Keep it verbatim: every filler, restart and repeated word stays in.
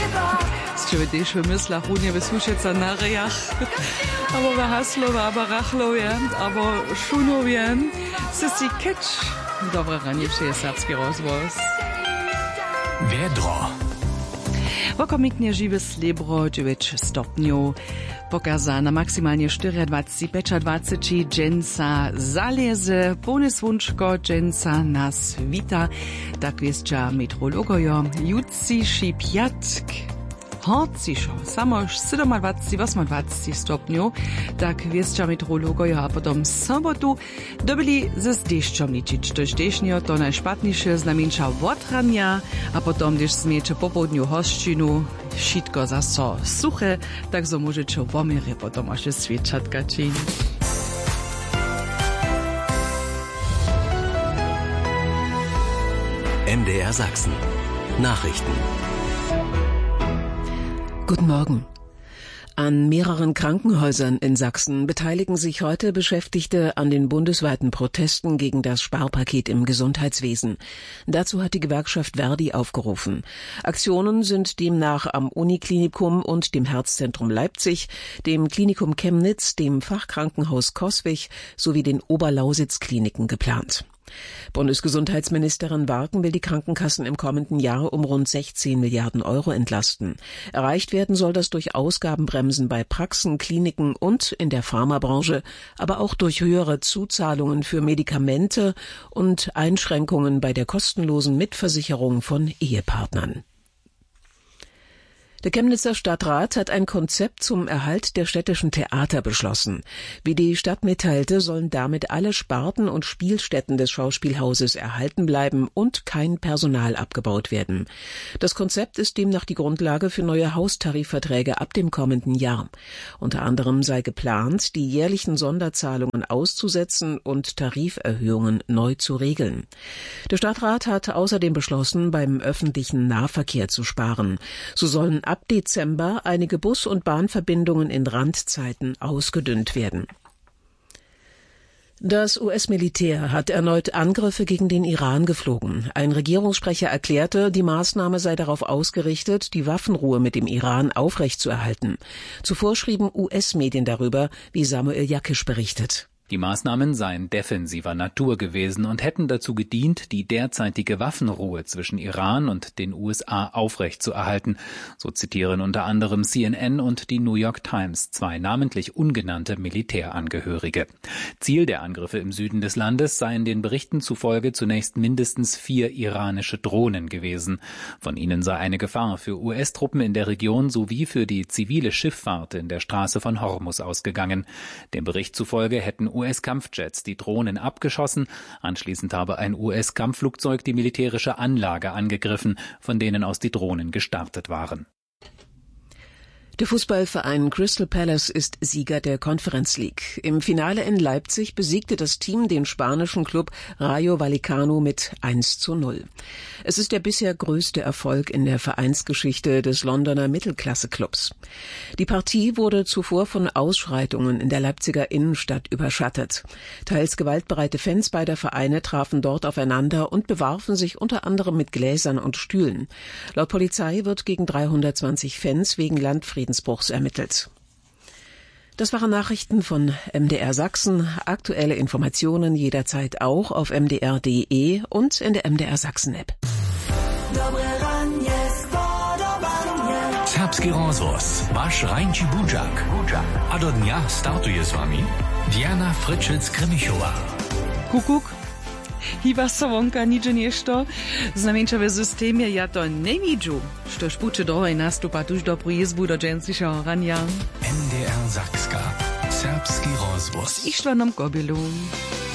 Czy też w myślach Unie wysłuchać na rejach, aber wir haslowe, aber rachlowe, aber szunowe, sysi kecz. Dobra ranie, jeszcze serbski rozwoz. Vedro. Wokomiknie żywe slebro dziewięć stopniów. Pokaza na maksymalnie dwadzieścia cztery dwadzieścia dżęca zalezy, pone słonczko dżęca nas wita. Tak wieszcza meteorologojo, jutrzejszy piatk. Horciszo, samo dwadzieścia siedem dwadzieścia stopniów, tak wieszcza meteorologojo, a potom sobotu dobili ze zdeszczom liczyć. Dość deszcznio to najszpatniejsze znamieńcza wotrania, a potom, gdyż zmiecze po południu hoszczynu, wszystko zaso suche, tak so możecie w omierze potom jeszcze świeczatka czynić. M D R Sachsen. Nachrichten. Guten Morgen. An mehreren Krankenhäusern in Sachsen beteiligen sich heute Beschäftigte an den bundesweiten Protesten gegen das Sparpaket im Gesundheitswesen. Dazu hat die Gewerkschaft Verdi aufgerufen. Aktionen sind demnach am Uniklinikum und dem Herzzentrum Leipzig, dem Klinikum Chemnitz, dem Fachkrankenhaus Coswig sowie den Oberlausitz-Kliniken geplant. Bundesgesundheitsministerin Warken will die Krankenkassen im kommenden Jahr um rund sechzehn Milliarden Euro entlasten. Erreicht werden soll das durch Ausgabenbremsen bei Praxen, Kliniken und in der Pharmabranche, aber auch durch höhere Zuzahlungen für Medikamente und Einschränkungen bei der kostenlosen Mitversicherung von Ehepartnern. Der Chemnitzer Stadtrat hat ein Konzept zum Erhalt der städtischen Theater beschlossen. Wie die Stadt mitteilte, sollen damit alle Sparten und Spielstätten des Schauspielhauses erhalten bleiben und kein Personal abgebaut werden. Das Konzept ist demnach die Grundlage für neue Haustarifverträge ab dem kommenden Jahr. Unter anderem sei geplant, die jährlichen Sonderzahlungen auszusetzen und Tariferhöhungen neu zu regeln. Der Stadtrat hat außerdem beschlossen, beim öffentlichen Nahverkehr zu sparen. So sollen ab Dezember einige Bus- und Bahnverbindungen in Randzeiten ausgedünnt werden. Das U S-Militär hat erneut Angriffe gegen den Iran geflogen. Ein Regierungssprecher erklärte, die Maßnahme sei darauf ausgerichtet, die Waffenruhe mit dem Iran aufrechtzuerhalten. Zuvor schrieben U S-Medien darüber, wie Samuel Jakisch berichtet. Die Maßnahmen seien defensiver Natur gewesen und hätten dazu gedient, die derzeitige Waffenruhe zwischen Iran und den U S A aufrechtzuerhalten. So zitieren unter anderem C N N und die New York Times zwei namentlich ungenannte Militärangehörige. Ziel der Angriffe im Süden des Landes seien den Berichten zufolge zunächst mindestens vier iranische Drohnen gewesen. Von ihnen sei eine Gefahr für U S-Truppen in der Region sowie für die zivile Schifffahrt in der Straße von Hormuz ausgegangen. Dem Bericht zufolge hätten U S-Kampfjets die Drohnen abgeschossen. Anschließend habe ein U S-Kampfflugzeug die militärische Anlage angegriffen, von denen aus die Drohnen gestartet waren. Der Fußballverein Crystal Palace ist Sieger der Conference League. Im Finale in Leipzig besiegte das Team den spanischen Club Rayo Vallecano mit eins zu null. Es ist der bisher größte Erfolg in der Vereinsgeschichte des Londoner Mittelklasse-Clubs. Die Partie wurde zuvor von Ausschreitungen in der Leipziger Innenstadt überschattet. Teils gewaltbereite Fans beider Vereine trafen dort aufeinander und bewarfen sich unter anderem mit Gläsern und Stühlen. Laut Polizei wird gegen dreihundertzwanzig Fans wegen Landfriedensbruchs ermittelt. Das waren Nachrichten von M D R Sachsen. Aktuelle Informationen jederzeit auch auf m d r punkt d e und in der M D R Sachsen App. Serbski rozvoz, vaš Rajnči Budžak. A do dňa startuje s vami Diana Frčec-Kremišová. Kukuk. Hiba Sawonka, niče nešto. Znamenčave systemie ja to ne vidžu. Što špuče drohoj nastupa tuž do prijezbu do džencišeho ranja. M D R Sakska. Serbski rozvoz. Ištvanom Kobilu.